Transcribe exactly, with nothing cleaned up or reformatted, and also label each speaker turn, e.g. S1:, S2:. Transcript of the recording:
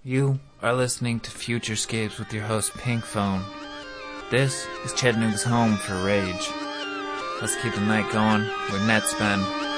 S1: You are listening to Futurescapes with your host Pink Phone. This is Chattanooga's home for rage. Let's keep the night going with Netspend.